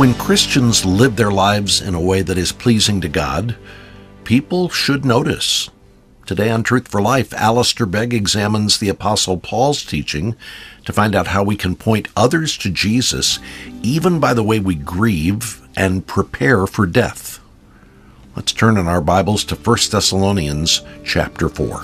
When Christians live their lives in a way that is pleasing to God, people should notice. Today on Truth for Life, Alistair Begg examines the Apostle Paul's teaching to find out how we can point others to Jesus even by the way we grieve and prepare for death. Let's turn in our Bibles to 1 Thessalonians chapter 4.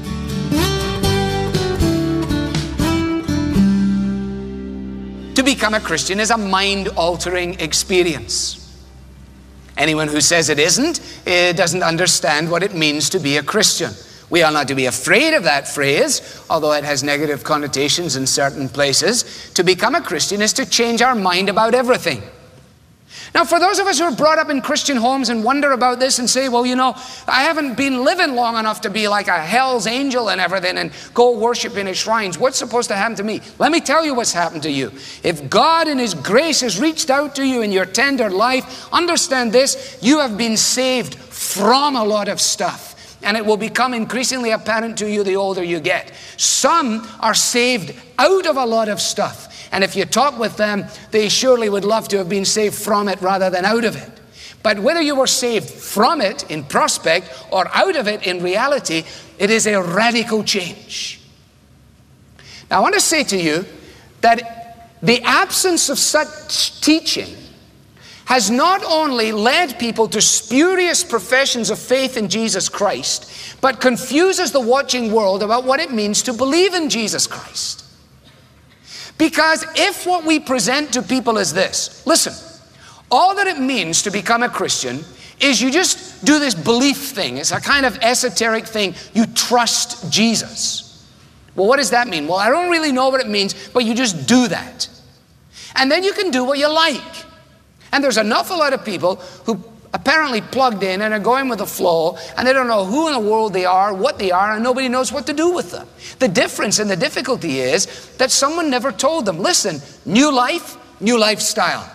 To become a Christian is a mind-altering experience. Anyone who says it isn't, doesn't understand what it means to be a Christian. We are not to be afraid of that phrase, although it has negative connotations in certain places. To become a Christian is to change our mind about everything. Now, for those of us who are brought up in Christian homes and wonder about this and say, well, you know, I haven't been living long enough to be like a hell's angel and everything and go worship in his shrines. What's supposed to happen to me? Let me tell you what's happened to you. If God in his grace has reached out to you in your tender life, understand this, you have been saved from a lot of stuff. And it will become increasingly apparent to you the older you get. Some are saved out of a lot of stuff. And if you talk with them, they surely would love to have been saved from it rather than out of it. But whether you were saved from it in prospect or out of it in reality, it is a radical change. Now I want to say to you that the absence of such teaching has not only led people to spurious professions of faith in Jesus Christ, but confuses the watching world about what it means to believe in Jesus Christ. Because if what we present to people is this, listen, all that it means to become a Christian is you just do this belief thing. It's a kind of esoteric thing. You trust Jesus. Well, what does that mean? Well, I don't really know what it means, but you just do that. And then you can do what you like. And there's an awful lot of people who apparently plugged in and are going with the flow, and they don't know who in the world they are, what they are, and nobody knows what to do with them. The difference and the difficulty is that someone never told them, listen, new life, new lifestyle.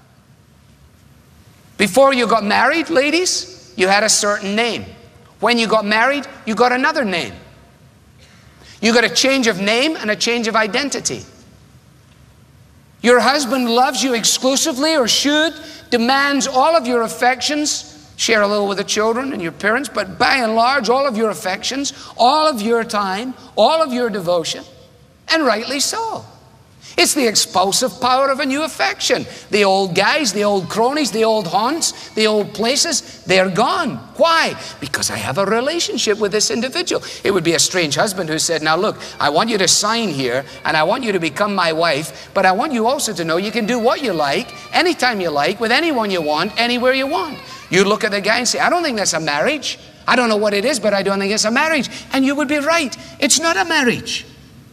Before you got married, ladies, you had a certain name. When you got married, you got another name. You got a change of name and a change of identity. Your husband loves you exclusively, or should, demands all of your affections, share a little with the children and your parents, but by and large, all of your affections, all of your time, all of your devotion, and rightly so. It's the expulsive power of a new affection. The old guys, the old cronies, the old haunts, the old places, they're gone. Why? Because I have a relationship with this individual. It would be a strange husband who said, now look, I want you to sign here and I want you to become my wife, but I want you also to know you can do what you like, anytime you like, with anyone you want, anywhere you want. You look at the guy and say, I don't think that's a marriage. I don't know what it is, but I don't think it's a marriage. And you would be right. It's not a marriage.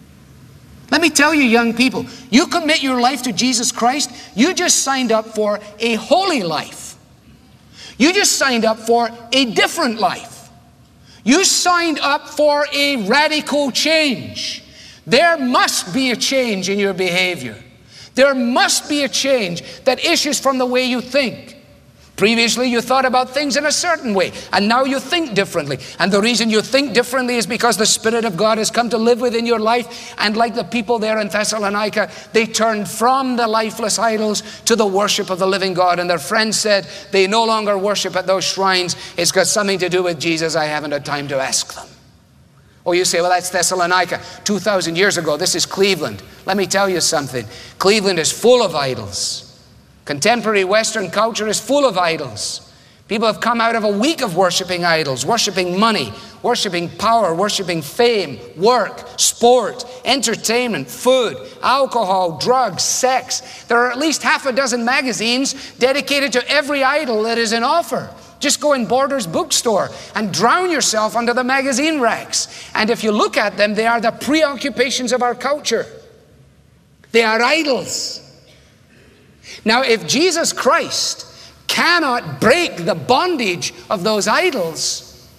Let me tell you, young people, you commit your life to Jesus Christ, you just signed up for a holy life. You just signed up for a different life. You signed up for a radical change. There must be a change in your behavior. There must be a change that issues from the way you think. Previously, you thought about things in a certain way, and now you think differently. And the reason you think differently is because the Spirit of God has come to live within your life. And like the people there in Thessalonica, they turned from the lifeless idols to the worship of the living God. And their friends said they no longer worship at those shrines. It's got something to do with Jesus. I haven't had time to ask them. Oh, you say, well, that's Thessalonica 2,000 years ago. This is Cleveland. Let me tell you something. Cleveland is full of idols. Contemporary Western culture is full of idols. People have come out of a week of worshiping idols, worshiping money, worshiping power, worshiping fame, work, sport, entertainment, food, alcohol, drugs, sex. There are at least half a dozen magazines dedicated to every idol that is in offer. Just go in Borders bookstore and drown yourself under the magazine racks. And if you look at them, they are the preoccupations of our culture. They are idols. Now, if Jesus Christ cannot break the bondage of those idols,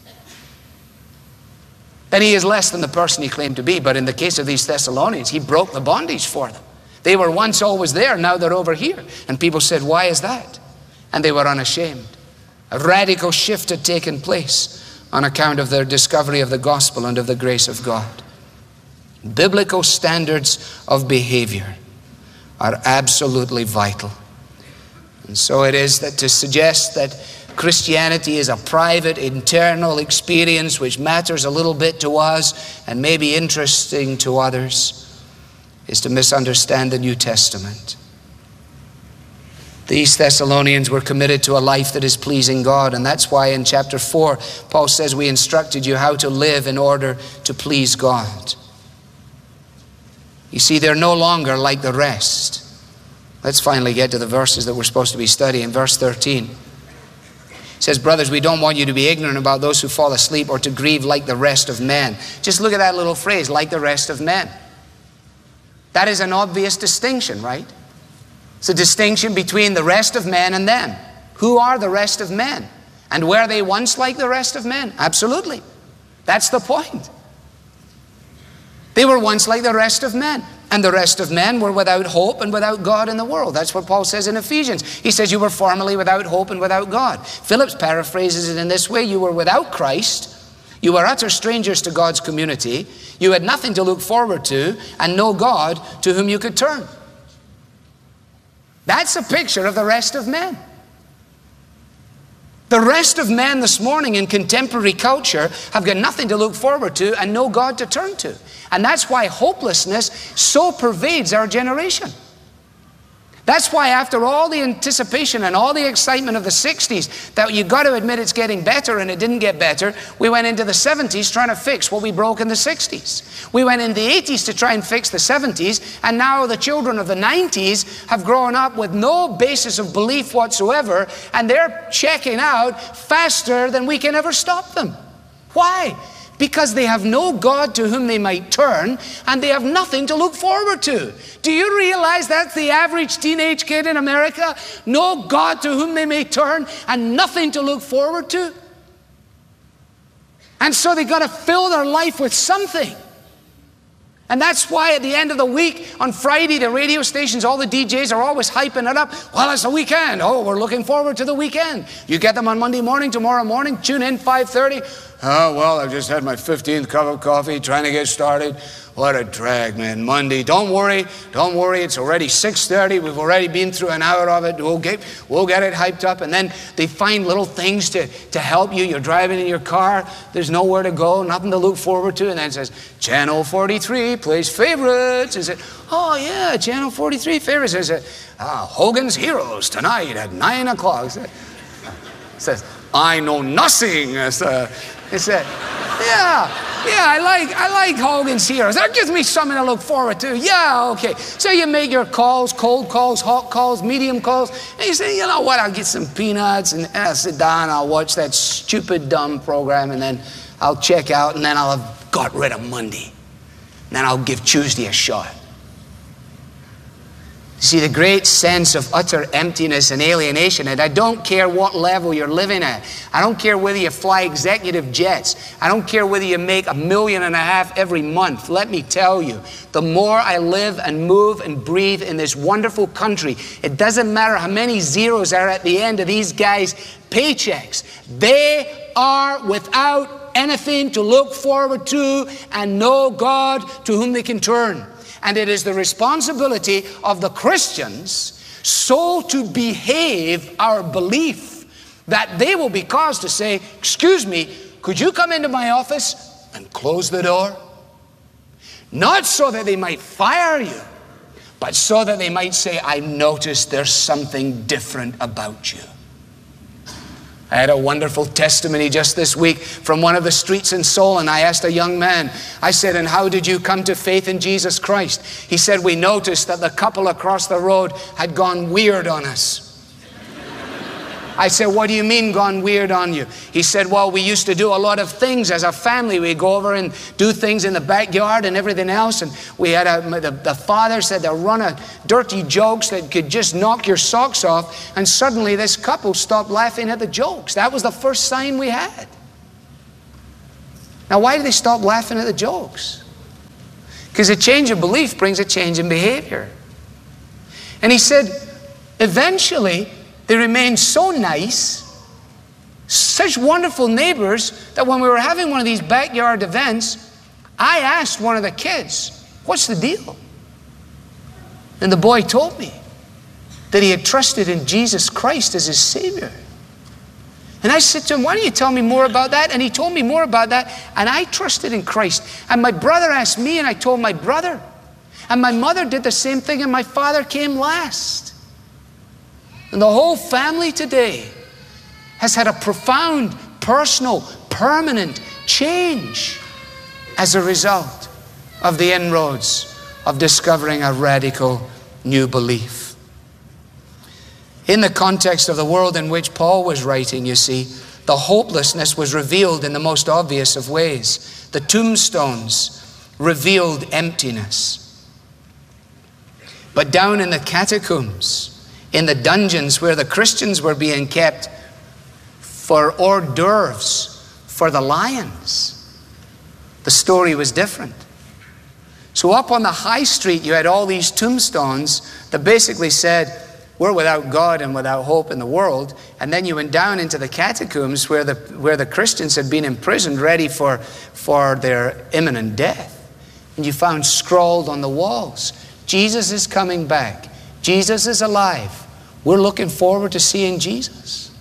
then he is less than the person he claimed to be. But in the case of these Thessalonians, he broke the bondage for them. They were once always there, now they're over here. And people said, why is that? And they were unashamed. A radical shift had taken place on account of their discovery of the gospel and of the grace of God. Biblical standards of behavior are absolutely vital. And so it is that to suggest that Christianity is a private, internal experience which matters a little bit to us and may be interesting to others is to misunderstand the New Testament. These Thessalonians were committed to a life that is pleasing God, and that's why in chapter 4, Paul says, we instructed you how to live in order to please God. You see, they're no longer like the rest. Let's finally get to the verses that we're supposed to be studying. Verse 13. It says, brothers, we don't want you to be ignorant about those who fall asleep or to grieve like the rest of men. Just look at that little phrase, like the rest of men. That is an obvious distinction, right? It's a distinction between the rest of men and them. Who are the rest of men? And were they once like the rest of men? Absolutely. That's the point. They were once like the rest of men. And the rest of men were without hope and without God in the world. That's what Paul says in Ephesians. He says you were formerly without hope and without God. Phillips paraphrases it in this way. You were without Christ. You were utter strangers to God's community. You had nothing to look forward to and no God to whom you could turn. That's a picture of the rest of men. The rest of men this morning in contemporary culture have got nothing to look forward to and no God to turn to. And that's why hopelessness so pervades our generation. That's why after all the anticipation and all the excitement of the 60s, that you've got to admit it's getting better, and it didn't get better, we went into the 70s trying to fix what we broke in the 60s. We went in the 80s to try and fix the 70s, and now the children of the 90s have grown up with no basis of belief whatsoever, and they're checking out faster than we can ever stop them. Why? Because they have no God to whom they might turn, and they have nothing to look forward to. Do you realize that's the average teenage kid in America? No God to whom they may turn, and nothing to look forward to. And so they've got to fill their life with something. And that's why at the end of the week, on Friday, the radio stations, all the DJs are always hyping it up. Well, it's the weekend. Oh, we're looking forward to the weekend. You get them on Monday morning, tomorrow morning, tune in 5:30. Oh, well, I just had my 15th cup of coffee, trying to get started. What a drag, man. Monday. Don't worry. It's already 6:30. We've already been through an hour of it. We'll get it hyped up. And then they find little things to help you. You're driving in your car. There's nowhere to go, nothing to look forward to. And then it says, Channel 43 plays favorites. Is it? Oh, yeah, Channel 43 favorites. Is it? Hogan's Heroes tonight at 9 o'clock. It says, I know nothing. It said, I like Hogan's Heroes. That gives me something to look forward to. Yeah, okay. So you make your calls, cold calls, hot calls, medium calls, and you say, you know what, I'll get some peanuts, and I'll sit down, I'll watch that stupid, dumb program, and then I'll check out, and then I'll have got rid of Monday. And then I'll give Tuesday a shot. See, the great sense of utter emptiness and alienation, and I don't care what level you're living at. I don't care whether you fly executive jets. I don't care whether you make $1.5 million every month. Let me tell you, the more I live and move and breathe in this wonderful country, it doesn't matter how many zeros are at the end of these guys' paychecks. They are without anything to look forward to and no God to whom they can turn. And it is the responsibility of the Christians so to behave our belief that they will be caused to say, excuse me, could you come into my office and close the door? Not so that they might fire you, but so that they might say, I noticed there's something different about you. I had a wonderful testimony just this week from one of the streets in Seoul, and I asked a young man, I said, and how did you come to faith in Jesus Christ? He said, we noticed that the couple across the road had gone weird on us. I said, what do you mean gone weird on you? He said, well, we used to do a lot of things as a family. We'd go over and do things in the backyard and everything else. And we had the father said they'll run a dirty jokes that could just knock your socks off. And suddenly this couple stopped laughing at the jokes. That was the first sign we had. Now, why did they stop laughing at the jokes? Because a change of belief brings a change in behavior. And he said, eventually, they remained so nice, such wonderful neighbors, that when we were having one of these backyard events, I asked one of the kids, what's the deal? And the boy told me. that he had trusted in Jesus Christ as his Savior. And I said to him, why don't you tell me more about that? And he told me more about that, and I trusted in Christ. And my brother asked me, and I told my brother. And my mother did the same thing, and my father came last. And the whole family today has had a profound, personal, permanent change as a result of the inroads of discovering a radical new belief. In the context of the world in which Paul was writing, you see, the hopelessness was revealed in the most obvious of ways. The tombstones revealed emptiness. But down in the catacombs, in the dungeons where the Christians were being kept for hors d'oeuvres for the lions, the story was different. So up on the high street, you had all these tombstones that basically said, we're without God and without hope in the world. And then you went down into the catacombs where the Christians had been imprisoned, ready for their imminent death. And you found scrawled on the walls, Jesus is coming back. Jesus is alive. We're looking forward to seeing Jesus.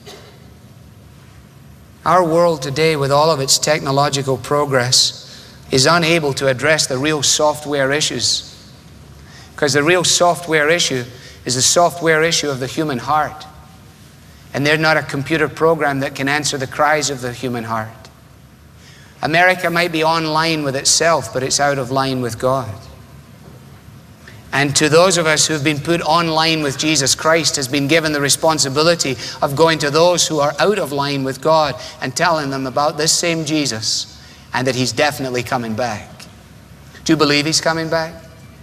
Our world today, with all of its technological progress, is unable to address the real software issues. Because the real software issue is the software issue of the human heart. And they're not a computer program that can answer the cries of the human heart. America might be online with itself, but it's out of line with God. And to those of us who've been put online with Jesus Christ has been given the responsibility of going to those who are out of line with God and telling them about this same Jesus and that he's definitely coming back. Do you believe he's coming back?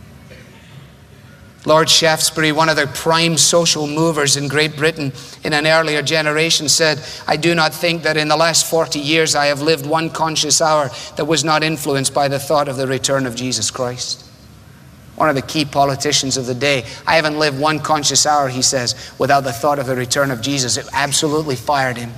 Lord Shaftesbury, one of the prime social movers in Great Britain in an earlier generation, said, I do not think that in the last 40 years I have lived one conscious hour that was not influenced by the thought of the return of Jesus Christ. One of the key politicians of the day. I haven't lived one conscious hour, he says, without the thought of the return of Jesus. It absolutely fired him.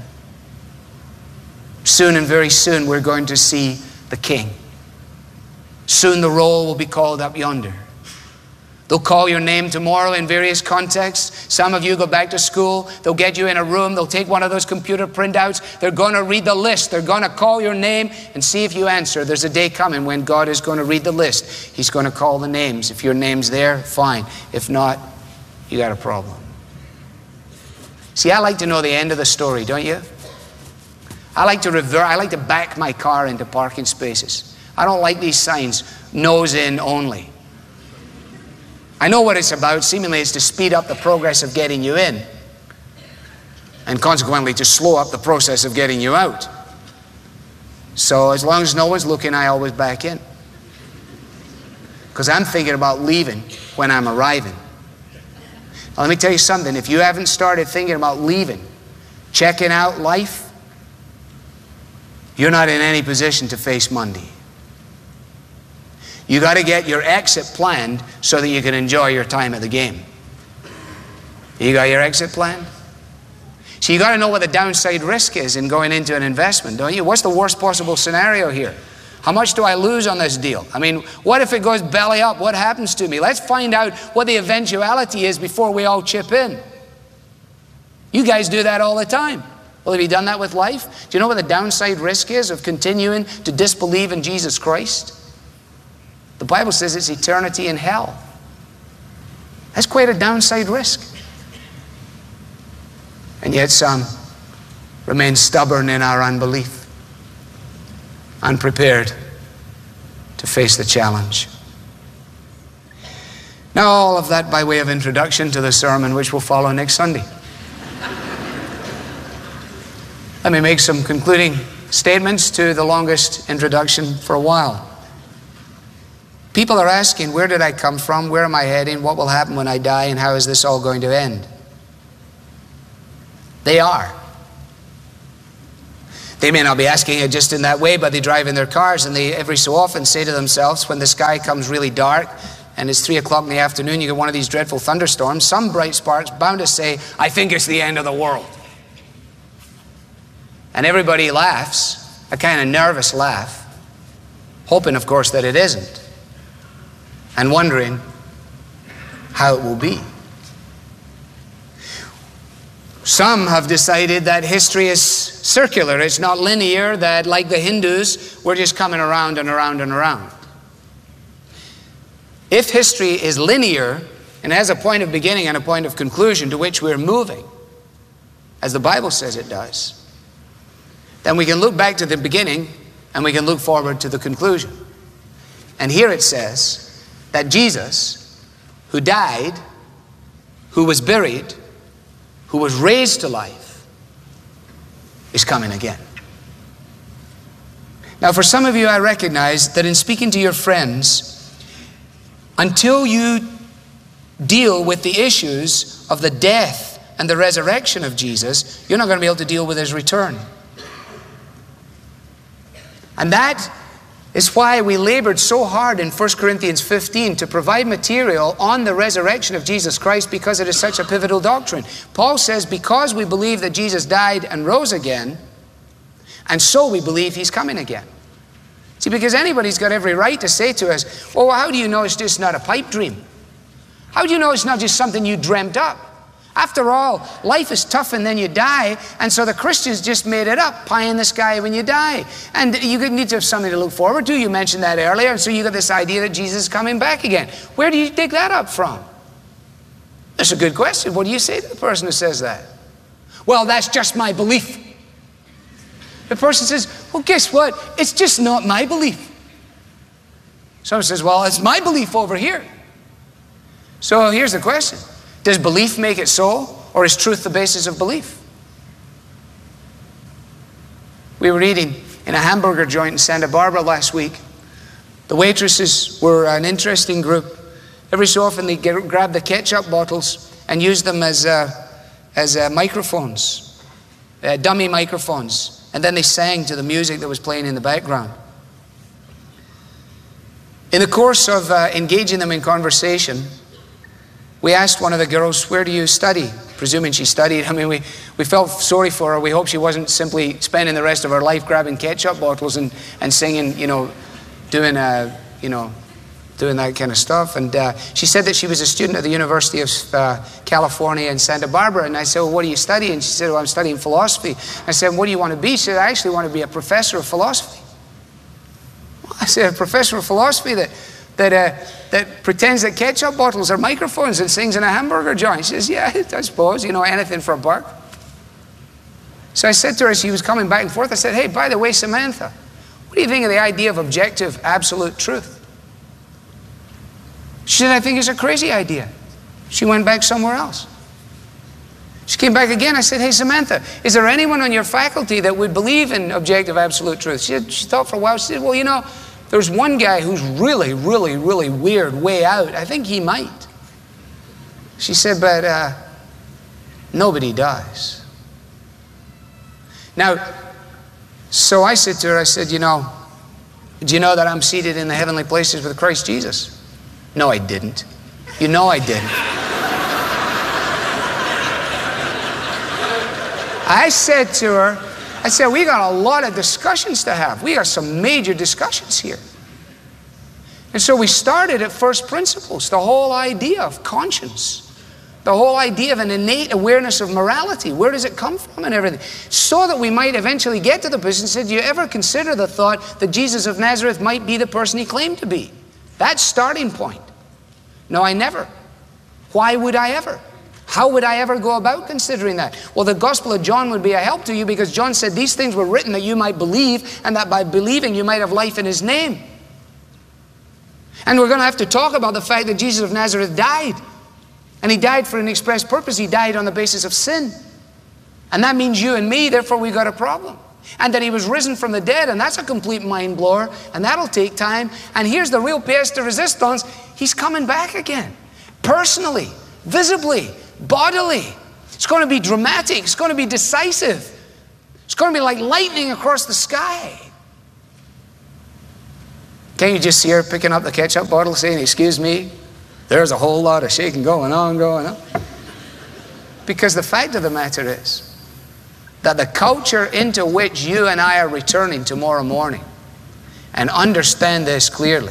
Soon and very soon we're going to see the King. Soon the roll will be called up yonder. They'll call your name tomorrow in various contexts. Some of you go back to school. They'll get you in a room. They'll take one of those computer printouts. They're going to read the list. They're going to call your name and see if you answer. There's a day coming when God is going to read the list. He's going to call the names. If your name's there, fine. If not, you got a problem. See, I like to know the end of the story, don't you? I like to back my car into parking spaces. I don't like these signs, nose in only. I know what it's about. Seemingly it's to speed up the progress of getting you in, and consequently to slow up the process of getting you out. So as long as no one's looking, I always back in. Because I'm thinking about leaving when I'm arriving. Now, let me tell you something. If you haven't started thinking about leaving, checking out life, you're not in any position to face Monday. You got to get your exit planned so that you can enjoy your time at the game. You got your exit planned? So you got to know what the downside risk is in going into an investment, don't you? What's the worst possible scenario here? How much do I lose on this deal? I mean, what if it goes belly up? What happens to me? Let's find out what the eventuality is before we all chip in. You guys do that all the time. Well, have you done that with life? Do you know what the downside risk is of continuing to disbelieve in Jesus Christ? The Bible says it's eternity in hell. That's quite a downside risk. And yet some remain stubborn in our unbelief, unprepared to face the challenge. Now, all of that by way of introduction to the sermon which will follow next Sunday. Let me make some concluding statements to the longest introduction for a while. People are asking, where did I come from? Where am I heading? What will happen when I die? And how is this all going to end? They are. They may not be asking it just in that way, but they drive in their cars and they every so often say to themselves, when the sky comes really dark and it's 3 o'clock in the afternoon, you get one of these dreadful thunderstorms, some bright spark's bound to say, I think it's the end of the world. And everybody laughs, a kind of nervous laugh, hoping, of course, that it isn't, and wondering how it will be. Some have decided that history is circular. It's not linear, that like the Hindus, we're just coming around and around and around. If history is linear and has a point of beginning and a point of conclusion to which we're moving, as the Bible says it does, then we can look back to the beginning and we can look forward to the conclusion. And here it says that Jesus, who died, who was buried, who was raised to life, is coming again. Now, for some of you, I recognize that in speaking to your friends, until you deal with the issues of the death and the resurrection of Jesus, you're not going to be able to deal with his return. And that is why we labored so hard in 1 Corinthians 15 to provide material on the resurrection of Jesus Christ, because it is such a pivotal doctrine. Paul says, because we believe that Jesus died and rose again, and so we believe he's coming again. See, because anybody's got every right to say to us, well, how do you know it's just not a pipe dream? How do you know it's not just something you dreamt up? After all, life is tough and then you die, and so the Christians just made it up, pie in the sky when you die. And you need to have something to look forward to. You mentioned that earlier, and so you got this idea that Jesus is coming back again. Where do you dig that up from? That's a good question. What do you say to the person who says that? Well, that's just my belief. The person says, well, guess what? It's just not my belief. Someone says, well, it's my belief over here. So here's the question. Does belief make it so, or is truth the basis of belief? We were eating in a hamburger joint in Santa Barbara last week. The waitresses were an interesting group. Every so often they grab the ketchup bottles and use them as microphones, dummy microphones. And then they sang to the music that was playing in the background. In the course of engaging them in conversation, we asked one of the girls, where do you study? Presuming she studied. I mean, we felt sorry for her. We hoped she wasn't simply spending the rest of her life grabbing ketchup bottles and singing, doing that kind of stuff. And she said that she was a student at the University of California in Santa Barbara. And I said, well, what do you study? And she said, well, I'm studying philosophy. I said, what do you want to be? She said, I actually want to be a professor of philosophy. Well, I said, a professor of philosophy that pretends that ketchup bottles are microphones and sings in a hamburger joint. She says, yeah, I suppose, anything for a buck. So I said to her as she was coming back and forth, I said, hey, by the way, Samantha, what do you think of the idea of objective, absolute truth? She said, I think it's a crazy idea. She went back somewhere else. She came back again. I said, hey, Samantha, is there anyone on your faculty that would believe in objective, absolute truth? She thought for a while. She said, well, there's one guy who's really, really, really weird, way out. I think he might. She said, but nobody does. Now, so I said to her, I said, do you know that I'm seated in the heavenly places with Christ Jesus? No, I didn't. You know I didn't. I said to her, we got a lot of discussions to have. We got some major discussions here. And so we started at first principles, the whole idea of conscience, the whole idea of an innate awareness of morality. Where does it come from and everything? So that we might eventually get to the position and said, do you ever consider the thought that Jesus of Nazareth might be the person he claimed to be? That's starting point. No, I never. Why would I ever? How would I ever go about considering that? Well, the Gospel of John would be a help to you, because John said these things were written that you might believe, and that by believing you might have life in his name. And we're going to have to talk about the fact that Jesus of Nazareth died. And he died for an express purpose. He died on the basis of sin. And that means you and me, therefore we got a problem. And that he was risen from the dead, and that's a complete mind blower, and that'll take time. And here's the real pièce de résistance. He's coming back again. Personally, visibly, bodily. It's going to be dramatic. It's going to be decisive. It's going to be like lightning across the sky. Can't you just see her picking up the ketchup bottle saying, excuse me, there's a whole lot of shaking going on. Because the fact of the matter is that the culture into which you and I are returning tomorrow morning, and understand this clearly,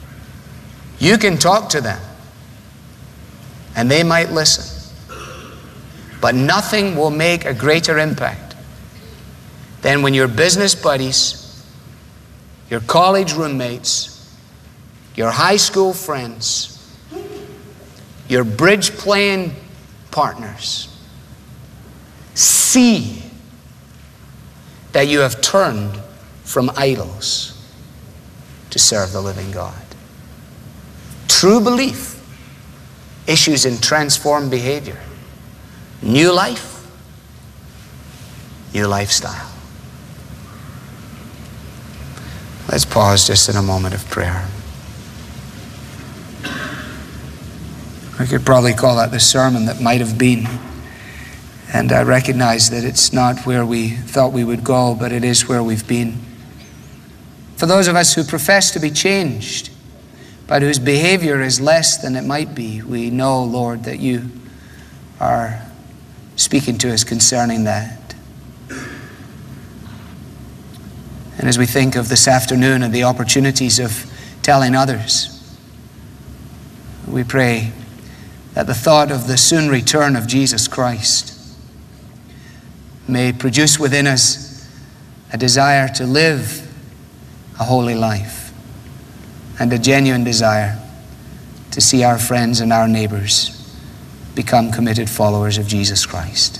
you can talk to them and they might listen, But nothing will make a greater impact than when your business buddies, your college roommates, your high school friends, your bridge playing partners see that you have turned from idols to serve the living God. True belief issues in transformed behavior. New life, new lifestyle. Let's pause just in a moment of prayer. I could probably call that the sermon that might have been. And I recognize that it's not where we thought we would go, but it is where we've been. For those of us who profess to be changed, but whose behavior is less than it might be, we know, Lord, that you are speaking to us concerning that. And as we think of this afternoon and the opportunities of telling others, we pray that the thought of the soon return of Jesus Christ may produce within us a desire to live a holy life and a genuine desire to see our friends and our neighbors become committed followers of Jesus Christ.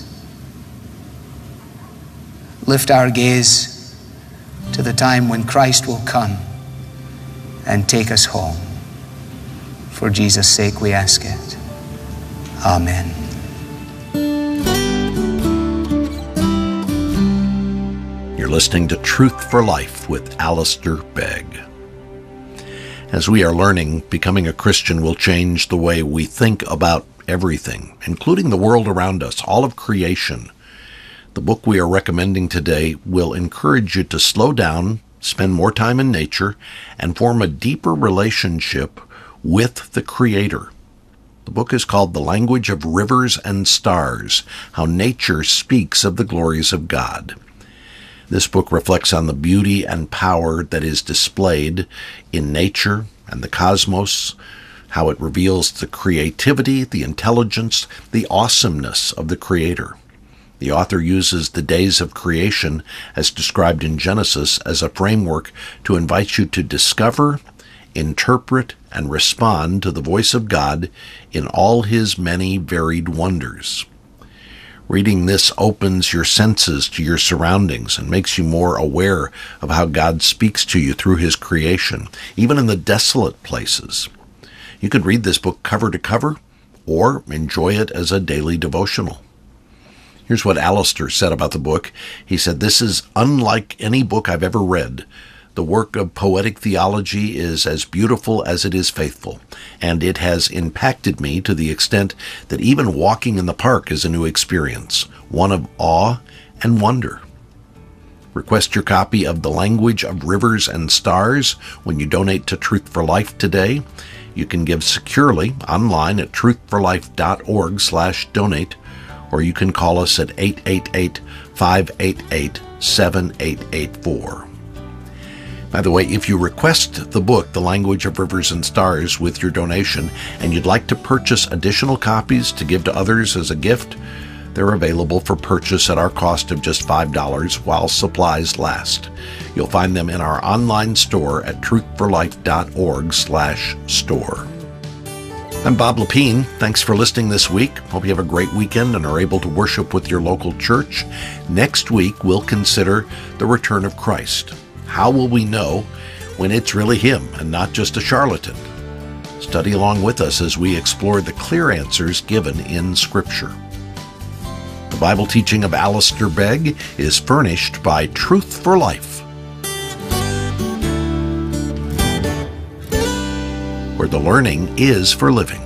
Lift our gaze to the time when Christ will come and take us home. For Jesus' sake we ask it. Amen. You're listening to Truth for Life with Alistair Begg. As we are learning, becoming a Christian will change the way we think about everything, including the world around us, all of creation. The book we are recommending today will encourage you to slow down, spend more time in nature, and form a deeper relationship with the Creator. The book is called The Language of Rivers and Stars, How Nature Speaks of the Glories of God. This book reflects on the beauty and power that is displayed in nature and the cosmos, how it reveals the creativity, the intelligence, the awesomeness of the Creator. The author uses the days of creation, as described in Genesis, as a framework to invite you to discover, interpret, and respond to the voice of God in all His many varied wonders. Reading this opens your senses to your surroundings and makes you more aware of how God speaks to you through His creation, even in the desolate places. You could read this book cover to cover or enjoy it as a daily devotional. Here's what Alistair said about the book. He said, "This is unlike any book I've ever read. The work of poetic theology is as beautiful as it is faithful, and it has impacted me to the extent that even walking in the park is a new experience, one of awe and wonder." Request your copy of The Language of Rivers and Stars when you donate to Truth for Life today. You can give securely online at truthforlife.org/donate, or you can call us at 888-588-7884. By the way, if you request the book, The Language of Rivers and Stars, with your donation, and you'd like to purchase additional copies to give to others as a gift, they're available for purchase at our cost of just $5 while supplies last. You'll find them in our online store at truthforlife.org/store. I'm Bob Lepine. Thanks for listening this week. Hope you have a great weekend and are able to worship with your local church. Next week, we'll consider the return of Christ. How will we know when it's really Him and not just a charlatan? Study along with us as we explore the clear answers given in Scripture. The Bible teaching of Alistair Begg is furnished by Truth for Life, where the learning is for living.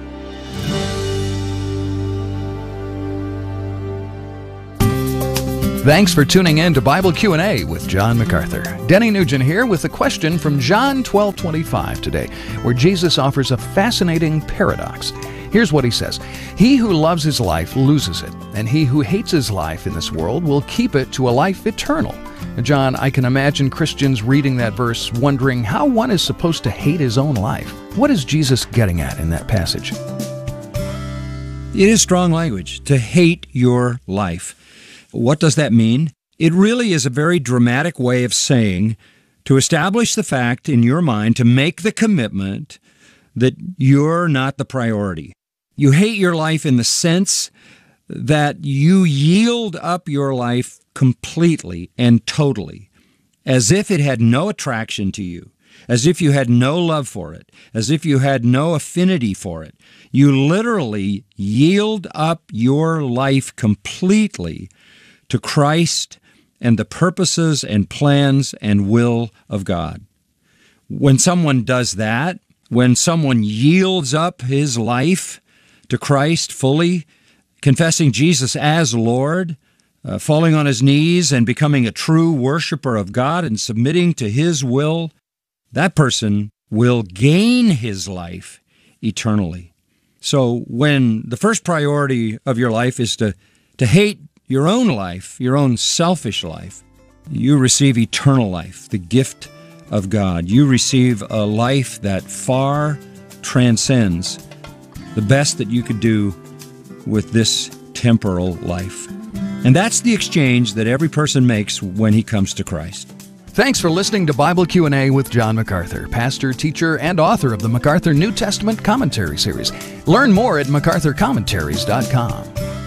Thanks for tuning in to Bible Q&A with John MacArthur. Denny Nugent here with a question from John 12:25 today, where Jesus offers a fascinating paradox. Here's what He says: "He who loves his life loses it, and he who hates his life in this world will keep it to a life eternal." Now, John, I can imagine Christians reading that verse wondering how one is supposed to hate his own life. What is Jesus getting at in that passage? It is strong language to hate your life. What does that mean? It really is a very dramatic way of saying to establish the fact in your mind, to make the commitment that you're not the priority. You hate your life in the sense that you yield up your life completely and totally, as if it had no attraction to you, as if you had no love for it, as if you had no affinity for it. You literally yield up your life completely to Christ and the purposes and plans and will of God. When someone does that, when someone yields up his life to Christ fully, confessing Jesus as Lord, falling on his knees and becoming a true worshiper of God and submitting to his will, that person will gain his life eternally. So when the first priority of your life is to hate your own life, your own selfish life, you receive eternal life, the gift of God. You receive a life that far transcends the best that you could do with this temporal life. And that's the exchange that every person makes when he comes to Christ. Thanks for listening to Bible Q&A with John MacArthur, pastor, teacher, and author of the MacArthur New Testament Commentary Series. Learn more at MacArthurCommentaries.com.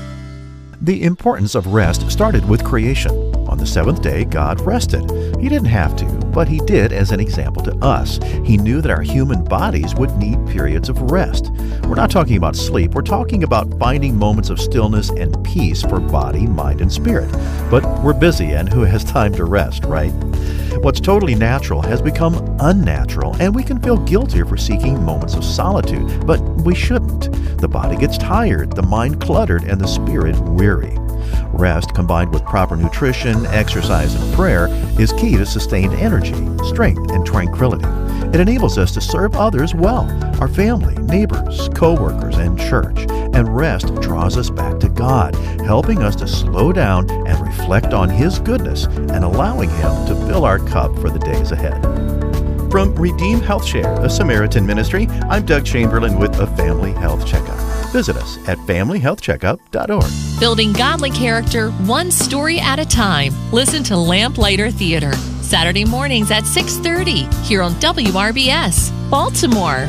The importance of rest started with creation. On the seventh day, God rested. He didn't have to, but He did as an example to us. He knew that our human bodies would need periods of rest. We're not talking about sleep. We're talking about finding moments of stillness and peace for body, mind, and spirit. But we're busy, and who has time to rest, right? What's totally natural has become unnatural, and we can feel guilty for seeking moments of solitude, but we shouldn't. The body gets tired, the mind cluttered, and the spirit weary. Rest, combined with proper nutrition, exercise, and prayer, is key to sustained energy, strength, and tranquility. It enables us to serve others well, our family, neighbors, co-workers, and church. And rest draws us back to God, helping us to slow down and reflect on His goodness and allowing Him to fill our cup for the days ahead. From Redeem Health Share, a Samaritan ministry, I'm Doug Chamberlain with a Family Health Checkup. Visit us at familyhealthcheckup.org. Building godly character one story at a time. Listen to Lamplighter Theater, Saturday mornings at 6:30 here on WRBS, Baltimore.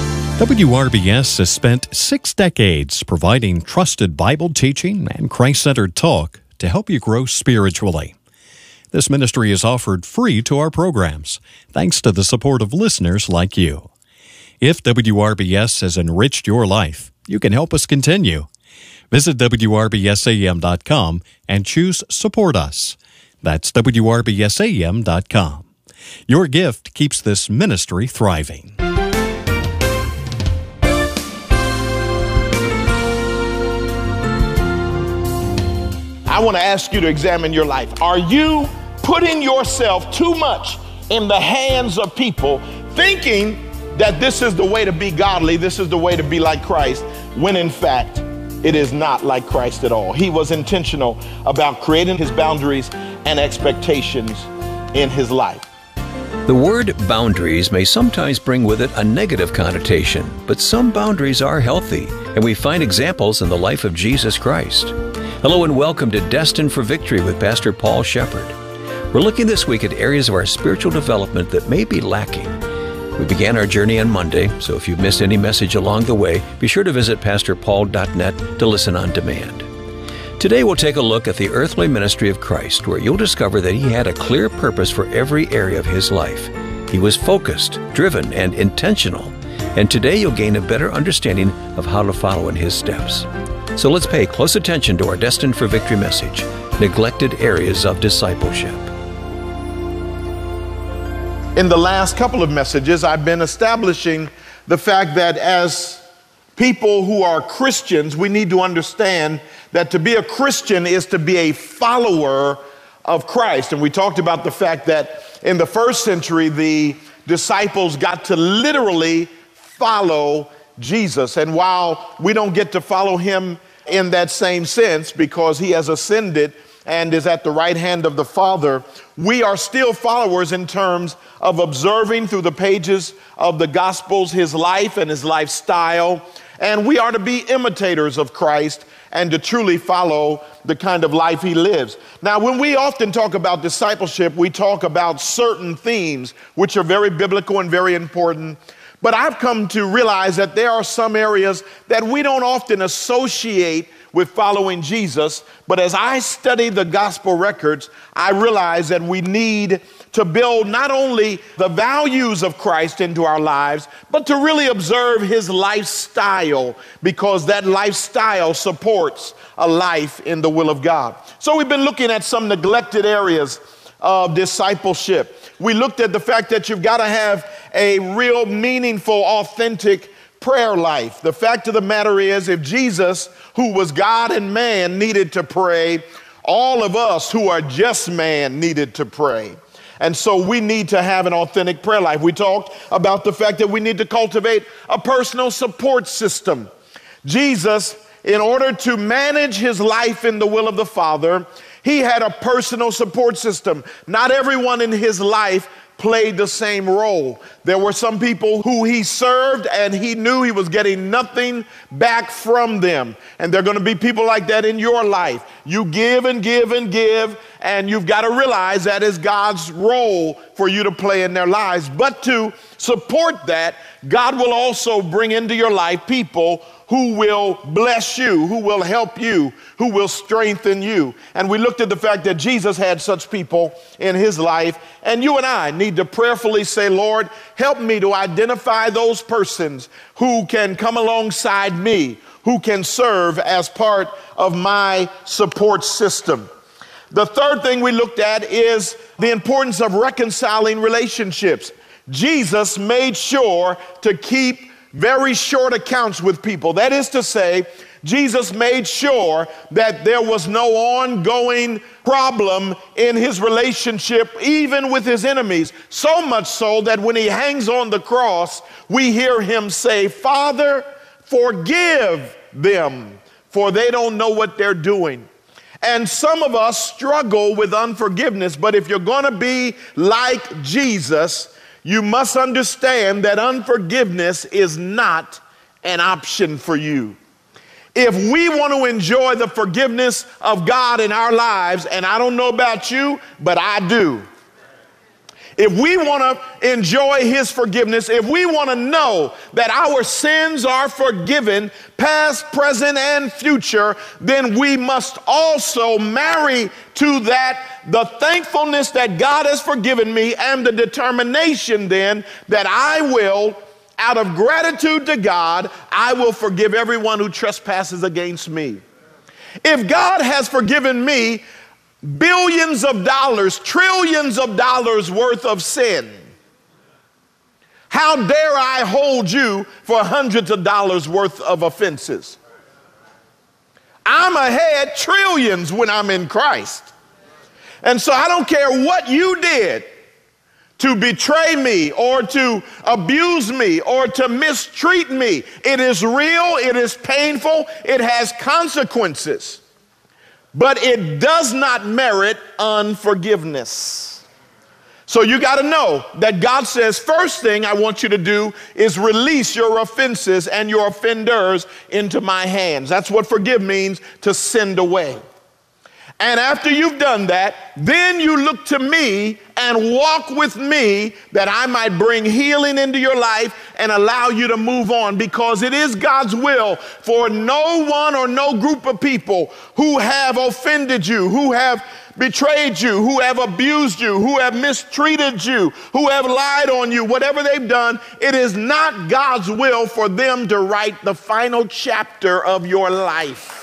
WRBS has spent 6 decades providing trusted Bible teaching and Christ-centered talk to help you grow spiritually. This ministry is offered free to our programs, thanks to the support of listeners like you. If WRBS has enriched your life, you can help us continue. Visit WRBSAM.com and choose Support Us. That's WRBSAM.com. Your gift keeps this ministry thriving. I want to ask you to examine your life. Are you putting yourself too much in the hands of people, thinking that this is the way to be godly, this is the way to be like Christ, when in fact, it is not like Christ at all? He was intentional about creating His boundaries and expectations in His life. The word boundaries may sometimes bring with it a negative connotation, but some boundaries are healthy, and we find examples in the life of Jesus Christ. Hello and welcome to Destined for Victory with Pastor Paul Shepard. We're looking this week at areas of our spiritual development that may be lacking. We began our journey on Monday, so if you've missed any message along the way, be sure to visit pastorpaul.net to listen on demand. Today we'll take a look at the earthly ministry of Christ, where you'll discover that He had a clear purpose for every area of His life. He was focused, driven, and intentional, and today you'll gain a better understanding of how to follow in His steps. So let's pay close attention to our Destined for Victory message, Neglected Areas of Discipleship. In the last couple of messages, I've been establishing the fact that as people who are Christians, we need to understand that to be a Christian is to be a follower of Christ. And we talked about the fact that in the first century, the disciples got to literally follow Jesus. And while we don't get to follow Him in that same sense because He has ascended and is at the right hand of the Father, we are still followers in terms of observing through the pages of the Gospels His life and His lifestyle, And we are to be imitators of Christ and to truly follow the kind of life he lives. Now, when we often talk about discipleship, we talk about certain themes which are very biblical and very important. But I've come to realize that there are some areas that we don't often associate with following Jesus. But as I study the gospel records, I realize that we need to build not only the values of Christ into our lives, but to really observe his lifestyle, because that lifestyle supports a life in the will of God. So we've been looking at some neglected areas of discipleship. We looked at the fact that you've got to have a real meaningful, authentic prayer life. The fact of the matter is, if Jesus, who was God and man, needed to pray, all of us who are just man needed to pray. And so we need to have an authentic prayer life. We talked about the fact that we need to cultivate a personal support system. Jesus, in order to manage his life in the will of the Father, he had a personal support system. Not everyone in his life played the same role. There were some people who he served and he knew he was getting nothing back from them. And there are going to be people like that in your life. You give and give and give, and you've got to realize that is God's role for you to play in their lives. But to support that, God will also bring into your life people who will bless you, who will help you, who will strengthen you. And we looked at the fact that Jesus had such people in his life. And you and I need to prayerfully say, Lord, help me to identify those persons who can come alongside me, who can serve as part of my support system. The third thing we looked at is the importance of reconciling relationships. Jesus made sure to keep very short accounts with people. That is to say, Jesus made sure that there was no ongoing problem in his relationship, even with his enemies. So much so that when he hangs on the cross, we hear him say, Father, forgive them, for they don't know what they're doing. And some of us struggle with unforgiveness, but if you're going to be like Jesus, you must understand that unforgiveness is not an option for you. If we want to enjoy the forgiveness of God in our lives, and I don't know about you, but I do. If we want to enjoy his forgiveness, if we want to know that our sins are forgiven, past, present, and future, then we must also marry to that the thankfulness that God has forgiven me and the determination then that I will, out of gratitude to God, I will forgive everyone who trespasses against me. If God has forgiven me billions of dollars, trillions of dollars worth of sin, how dare I hold you for hundreds of dollars worth of offenses? I'm ahead trillions when I'm in Christ. And so I don't care what you did to betray me or to abuse me or to mistreat me. It is real, it is painful, it has consequences. But it does not merit unforgiveness. So you got to know that God says, first thing I want you to do is release your offenses and your offenders into my hands. That's what forgive means, to send away. And after you've done that, then you look to me and walk with me that I might bring healing into your life and allow you to move on, because it is God's will for no one or no group of people who have offended you, who have betrayed you, who have abused you, who have mistreated you, who have lied on you, whatever they've done, it is not God's will for them to write the final chapter of your life.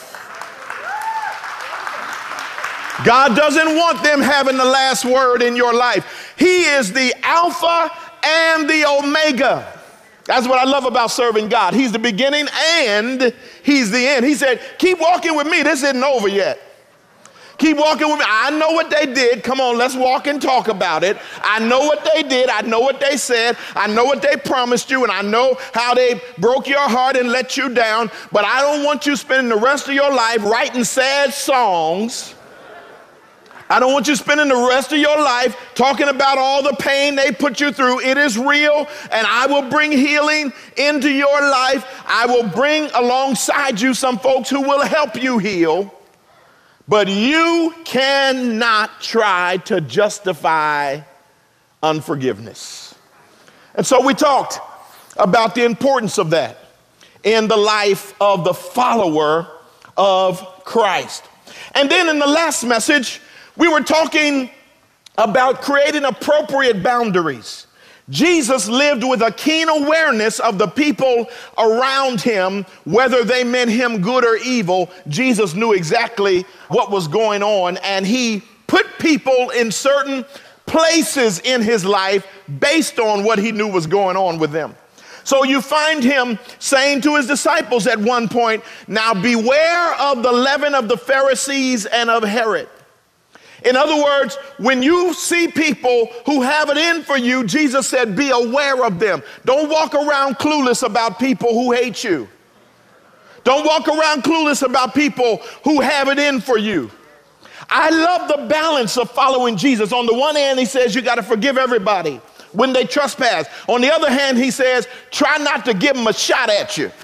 God doesn't want them having the last word in your life. He is the Alpha and the Omega. That's what I love about serving God. He's the beginning and he's the end. He said, keep walking with me. This isn't over yet. Keep walking with me. I know what they did. Come on, let's walk and talk about it. I know what they did. I know what they said. I know what they promised you, and I know how they broke your heart and let you down. But I don't want you spending the rest of your life writing sad songs I don't want you spending the rest of your life talking about all the pain they put you through. It is real, and I will bring healing into your life. I will bring alongside you some folks who will help you heal. But you cannot try to justify unforgiveness. And so we talked about the importance of that in the life of the follower of Christ. And then in the last message, we were talking about creating appropriate boundaries. Jesus lived with a keen awareness of the people around him, whether they meant him good or evil. Jesus knew exactly what was going on, and he put people in certain places in his life based on what he knew was going on with them. So you find him saying to his disciples at one point, now beware of the leaven of the Pharisees and of Herod. In other words, when you see people who have it in for you, Jesus said, be aware of them. Don't walk around clueless about people who hate you. Don't walk around clueless about people who have it in for you. I love the balance of following Jesus. On the one hand, he says you got to forgive everybody when they trespass. On the other hand, he says, try not to give them a shot at you.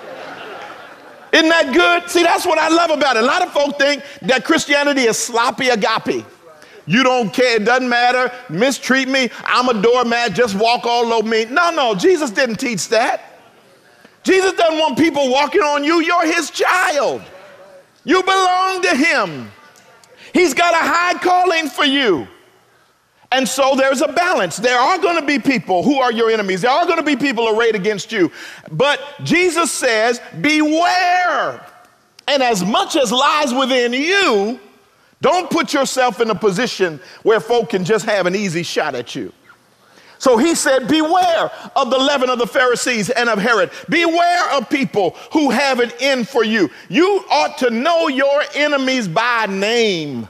Isn't that good? See, that's what I love about it. A lot of folk think that Christianity is sloppy agape. You don't care, it doesn't matter, mistreat me, I'm a doormat, just walk all over me. No, Jesus didn't teach that. Jesus doesn't want people walking on you. You're his child. You belong to him. He's got a high calling for you. And so there's a balance. There are going to be people who are your enemies. There are going to be people arrayed against you. But Jesus says, beware. And as much as lies within you, don't put yourself in a position where folk can just have an easy shot at you. So he said, beware of the leaven of the Pharisees and of Herod. Beware of people who have it in for you. You ought to know your enemies by name.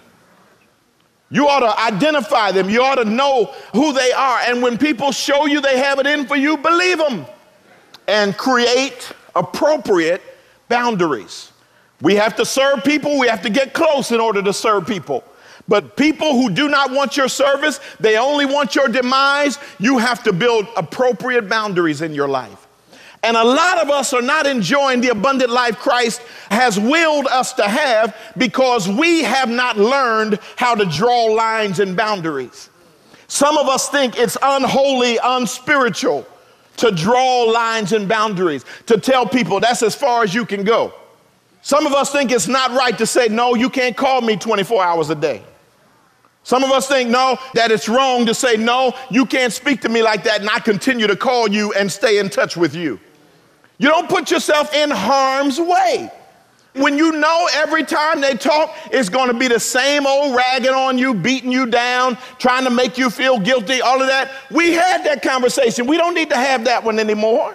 You ought to identify them. You ought to know who they are. And when people show you they have it in for you, believe them and create appropriate boundaries. We have to serve people. We have to get close in order to serve people. But people who do not want your service, they only want your demise, you have to build appropriate boundaries in your life. And a lot of us are not enjoying the abundant life Christ has willed us to have because we have not learned how to draw lines and boundaries. Some of us think it's unholy, unspiritual to draw lines and boundaries, to tell people that's as far as you can go. Some of us think it's not right to say, no, you can't call me 24 hours a day. Some of us think, no, that it's wrong to say, no, you can't speak to me like that and I continue to call you and stay in touch with you. You don't put yourself in harm's way. When you know every time they talk, it's going to be the same old ragging on you, beating you down, trying to make you feel guilty, all of that. We had that conversation. We don't need to have that one anymore.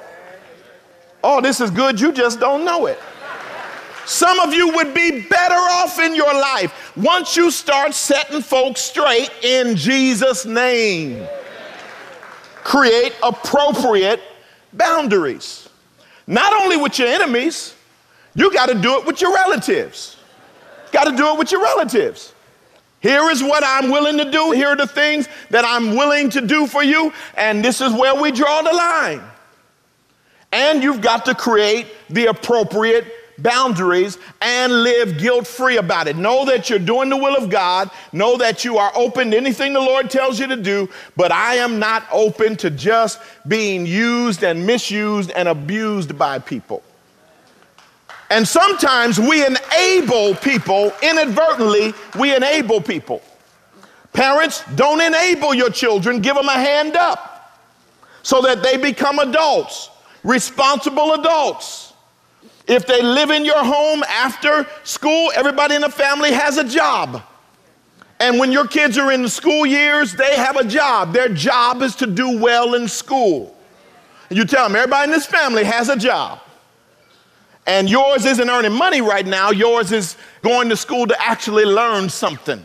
Oh, this is good. You just don't know it. Some of you would be better off in your life once you start setting folks straight in Jesus' name. Create appropriate boundaries. Not only with your enemies, you got to do it with your relatives. Got to do it with your relatives. Here is what I'm willing to do. Here are the things that I'm willing to do for you. And this is where we draw the line. And you've got to create the appropriate boundaries and live guilt-free about it. Know that you're doing the will of God. Know that you are open to anything the Lord tells you to do, but I am not open to just being used and misused and abused by people. And sometimes we enable people, inadvertently, we enable people. Parents, don't enable your children. Give them a hand up so that they become adults, responsible adults. If they live in your home after school, everybody in the family has a job. And when your kids are in the school years, they have a job. Their job is to do well in school. And you tell them, everybody in this family has a job. And yours isn't earning money right now. Yours is going to school to actually learn something.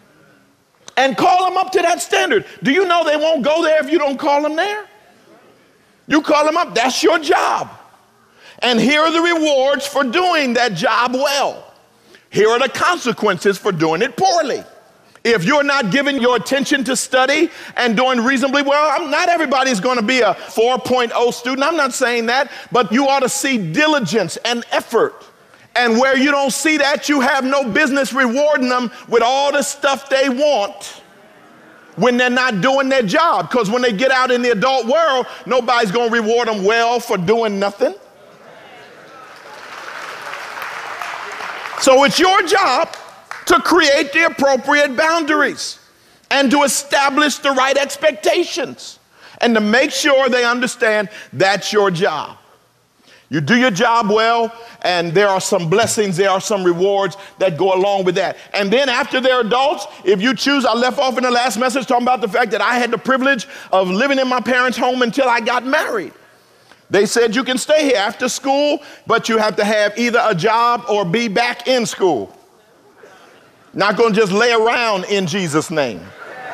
And call them up to that standard. Do you know they won't go there if you don't call them there? You call them up, that's your job. And here are the rewards for doing that job well. Here are the consequences for doing it poorly. If you're not giving your attention to study and doing reasonably well, not everybody's going to be a 4.0 student. I'm not saying that, but you ought to see diligence and effort. And where you don't see that, you have no business rewarding them with all the stuff they want when they're not doing their job. Because when they get out in the adult world, nobody's going to reward them well for doing nothing. So it's your job to create the appropriate boundaries and to establish the right expectations and to make sure they understand that's your job. You do your job well, and there are some blessings, there are some rewards that go along with that. And then after they're adults, if you choose, I left off in the last message talking about the fact that I had the privilege of living in my parents' home until I got married. They said you can stay here after school, but you have to have either a job or be back in school. Not going to just lay around in Jesus' name.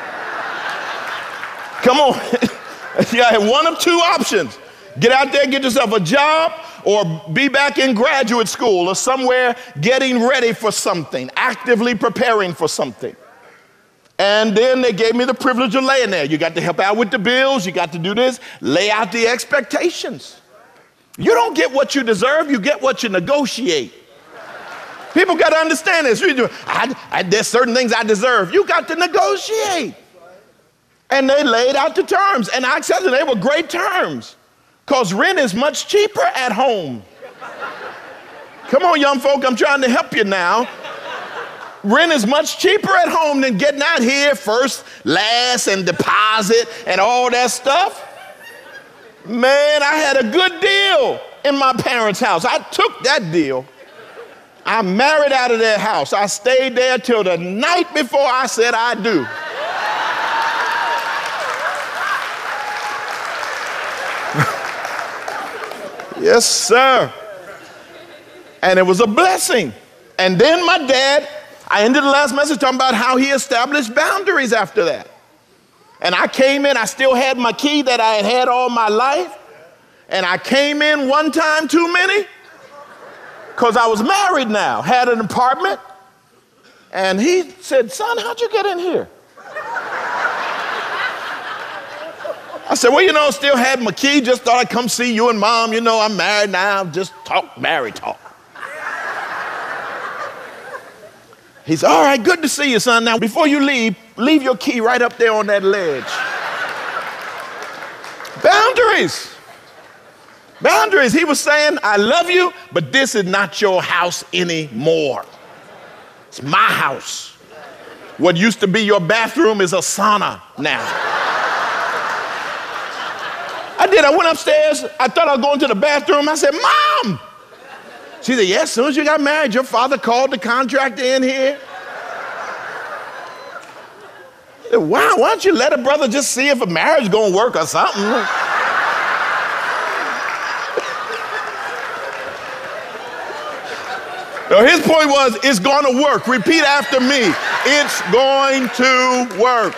Come on. You have one of two options. Get out there, get yourself a job, or be back in graduate school or somewhere getting ready for something, actively preparing for something. And then they gave me the privilege of laying there. You got to help out with the bills. You got to do this. Lay out the expectations. You don't get what you deserve. You get what you negotiate. People got to understand this. There's certain things I deserve. You got to negotiate. And they laid out the terms. And I accepted they were great terms. Because rent is much cheaper at home. Come on, young folk, I'm trying to help you now. Rent is much cheaper at home than getting out here first, last, and deposit and all that stuff. Man, I had a good deal in my parents' house. I took that deal. I married out of their house. I stayed there till the night before I said I do. Yes, sir. And it was a blessing. And then my dad, I ended the last message talking about how he established boundaries after that. And I came in, I still had my key that I had had all my life. And I came in one time too many. Because I was married now, had an apartment. And he said, son, how'd you get in here? I said, well, you know, still had my key, just thought I'd come see you and mom. You know, I'm married now, just talk, married talk. He said, all right, good to see you, son. Now, before you leave your key right up there on that ledge. Boundaries. Boundaries. He was saying, I love you, but this is not your house anymore. It's my house. What used to be your bathroom is a sauna now. I went upstairs. I thought I was going to the bathroom. I said, Mom. She said, yeah, as soon as you got married, your father called the contractor in here. I said, wow, why don't you let a brother just see if a marriage is going to work or something? No, his point was, it's going to work. Repeat after me. It's going to work.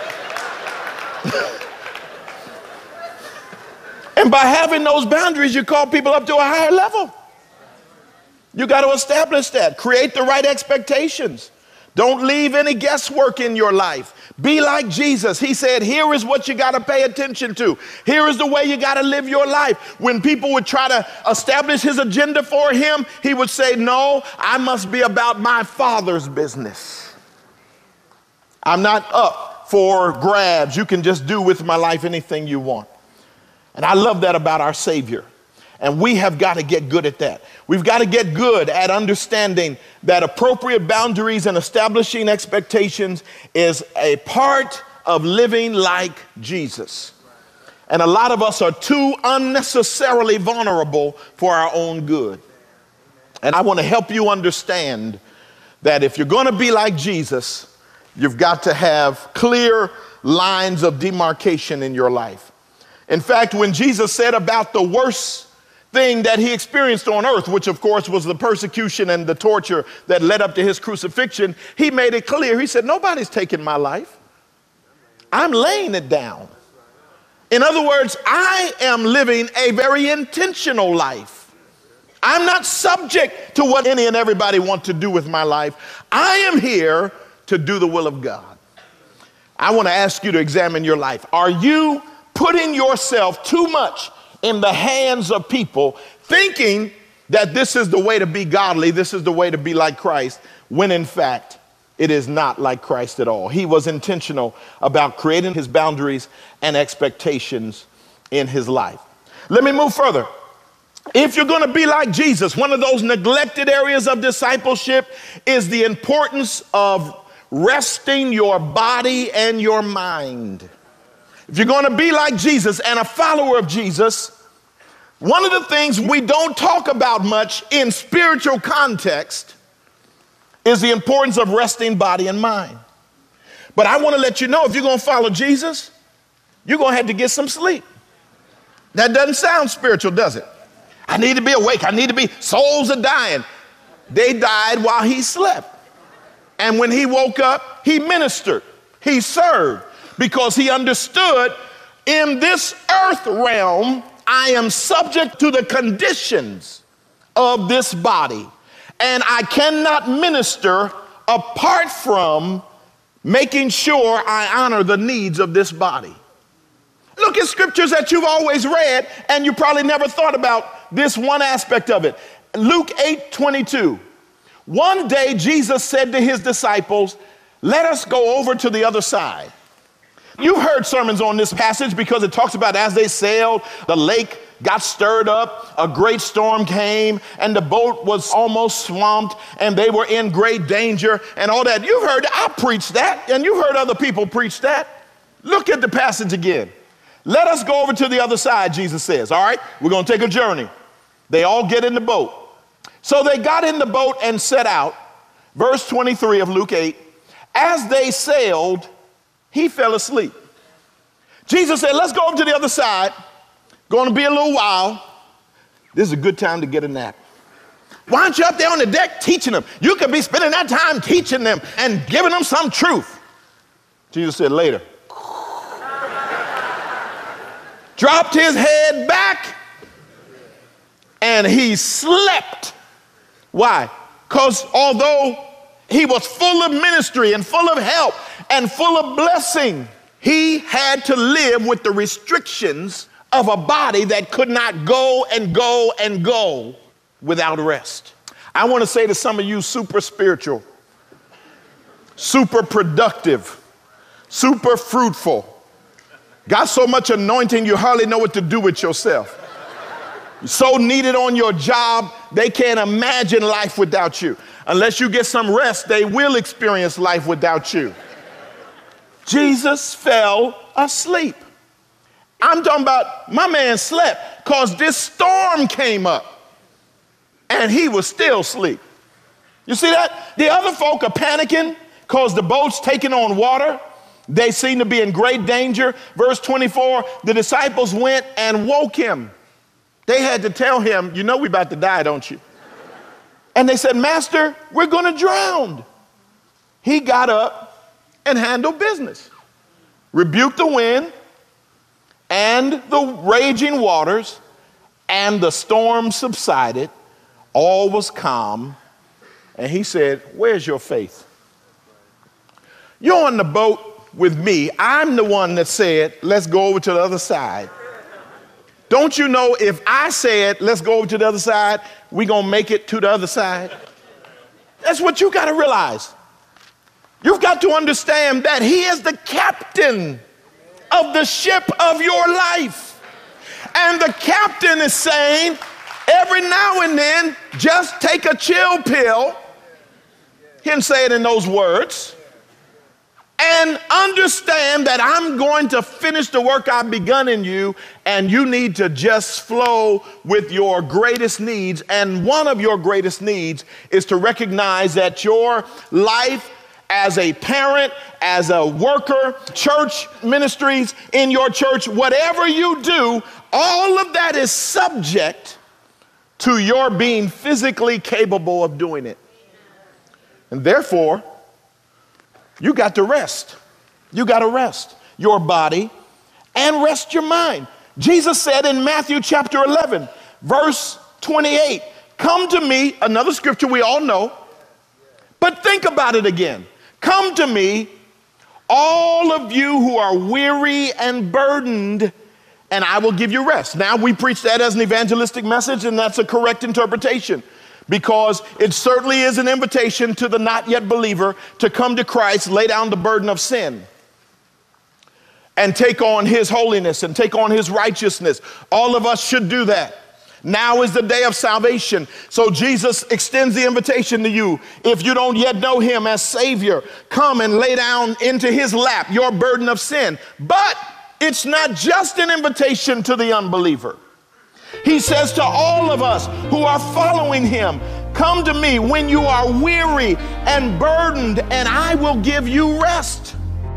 And by having those boundaries, you call people up to a higher level. You got to establish that. Create the right expectations. Don't leave any guesswork in your life. Be like Jesus. He said, here is what you got to pay attention to. Here is the way you got to live your life. When people would try to establish his agenda for him, he would say, no, I must be about my Father's business. I'm not up for grabs. You can just do with my life anything you want. And I love that about our Savior. And we have got to get good at that. We've got to get good at understanding that appropriate boundaries and establishing expectations is a part of living like Jesus. And a lot of us are too unnecessarily vulnerable for our own good. And I want to help you understand that if you're going to be like Jesus, you've got to have clear lines of demarcation in your life. In fact, when Jesus said about the worst thing that he experienced on earth, which of course was the persecution and the torture that led up to his crucifixion, he made it clear. He said, nobody's taking my life. I'm laying it down. In other words, I am living a very intentional life. I'm not subject to what any and everybody want to do with my life. I am here to do the will of God. I want to ask you to examine your life. Are you putting yourself too much in the hands of people, thinking that this is the way to be godly, this is the way to be like Christ, when in fact it is not like Christ at all? He was intentional about creating his boundaries and expectations in his life. Let me move further. If you're going to be like Jesus, one of those neglected areas of discipleship is the importance of resting your body and your mind. If you're going to be like Jesus and a follower of Jesus, one of the things we don't talk about much in spiritual context is the importance of resting body and mind. But I want to let you know, if you're going to follow Jesus, you're going to have to get some sleep. That doesn't sound spiritual, does it? I need to be awake. I need to be, souls are dying. They died while he slept. And when he woke up, he ministered. He served, because he understood, in this earth realm, I am subject to the conditions of this body, and I cannot minister apart from making sure I honor the needs of this body. Look at scriptures that you've always read, and you probably never thought about this one aspect of it. Luke 8:22. One day Jesus said to his disciples, "Let us go over to the other side." You've heard sermons on this passage, because it talks about as they sailed, the lake got stirred up, a great storm came, and the boat was almost swamped, and they were in great danger and all that. You've heard, I preached that, and you've heard other people preach that. Look at the passage again. Let us go over to the other side, Jesus says. All right, we're going to take a journey. They all get in the boat. So they got in the boat and set out. Verse 23 of Luke 8. As they sailed, he fell asleep. Jesus said, let's go over to the other side. Going to be a little while. This is a good time to get a nap. Why aren't you up there on the deck teaching them? You could be spending that time teaching them and giving them some truth. Jesus said, later. Dropped his head back and he slept. Why? Because although he was full of ministry and full of help and full of blessing, he had to live with the restrictions of a body that could not go and go and go without rest. I want to say to some of you super spiritual, super productive, super fruitful, got so much anointing you hardly know what to do with yourself. You're so needed on your job, they can't imagine life without you. Unless you get some rest, they will experience life without you. Jesus fell asleep. I'm talking about my man slept because this storm came up and he was still asleep. You see that? The other folk are panicking because the boat's taking on water. They seem to be in great danger. Verse 24, the disciples went and woke him. They had to tell him, you know we're about to die, don't you? And they said, Master, we're going to drown. He got up and handled business. Rebuked the wind and the raging waters, and the storm subsided. All was calm. And he said, where's your faith? You're on the boat with me. I'm the one that said, let's go over to the other side. Don't you know if I said, let's go over to the other side, we're going to make it to the other side? That's what you got to realize. You've got to understand that he is the captain of the ship of your life. And the captain is saying, every now and then, just take a chill pill. He didn't say it in those words. And understand that I'm going to finish the work I've begun in you, and you need to just flow with your greatest needs. And one of your greatest needs is to recognize that your life as a parent, as a worker, church ministries in your church, whatever you do, all of that is subject to your being physically capable of doing it. And therefore, you got to rest. You got to rest your body and rest your mind. Jesus said in Matthew chapter 11, verse 28, come to me, another scripture we all know, but think about it again. Come to me, all of you who are weary and burdened, and I will give you rest. Now, we preach that as an evangelistic message, and that's a correct interpretation, because it certainly is an invitation to the not yet believer to come to Christ, lay down the burden of sin, and take on his holiness and take on his righteousness. All of us should do that. Now is the day of salvation. So Jesus extends the invitation to you. If you don't yet know him as Savior, come and lay down into his lap your burden of sin. But it's not just an invitation to the unbeliever. He says to all of us who are following him, come to me when you are weary and burdened, and I will give you rest.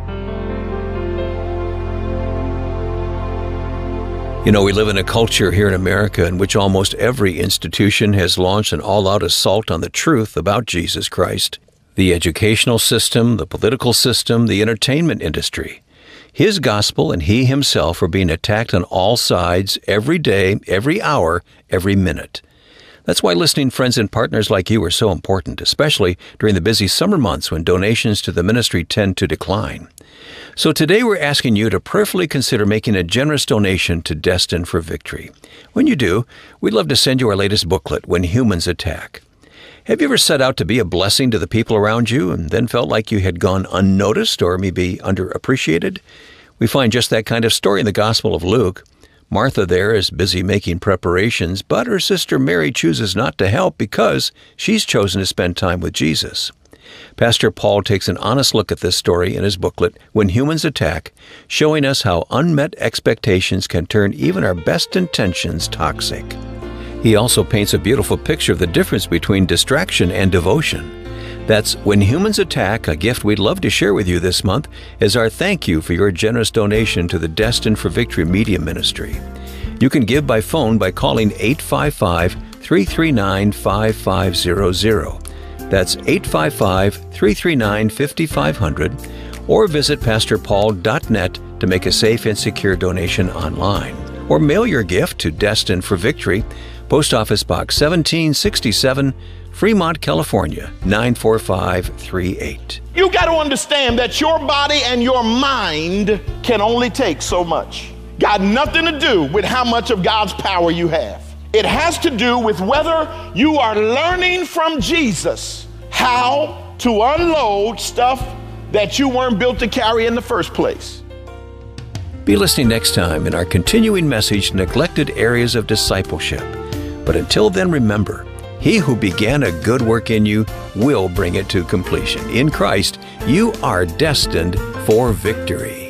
You know, we live in a culture here in America in which almost every institution has launched an all-out assault on the truth about Jesus Christ. The educational system, the political system, the entertainment industry. His gospel and he himself are being attacked on all sides, every day, every hour, every minute. That's why listening friends and partners like you are so important, especially during the busy summer months when donations to the ministry tend to decline. So today we're asking you to prayerfully consider making a generous donation to Destined for Victory. When you do, we'd love to send you our latest booklet, When Humans Attack. Have you ever set out to be a blessing to the people around you and then felt like you had gone unnoticed or maybe underappreciated? We find just that kind of story in the Gospel of Luke. Martha there is busy making preparations, but her sister Mary chooses not to help because she's chosen to spend time with Jesus. Pastor Paul takes an honest look at this story in his booklet, When Humans Attack, showing us how unmet expectations can turn even our best intentions toxic. He also paints a beautiful picture of the difference between distraction and devotion. That's When Humans Attack, a gift we'd love to share with you this month as our thank you for your generous donation to the Destined for Victory Media Ministry. You can give by phone by calling 855-339-5500. That's 855-339-5500, or visit pastorpaul.net to make a safe and secure donation online. Or mail your gift to Destined for Victory, Post Office Box 1767, Fremont, California, 94538. You got to understand that your body and your mind can only take so much. Got nothing to do with how much of God's power you have. It has to do with whether you are learning from Jesus how to unload stuff that you weren't built to carry in the first place. Be listening next time in our continuing message, Neglected Areas of Discipleship. But until then, remember, he who began a good work in you will bring it to completion. In Christ, you are destined for victory.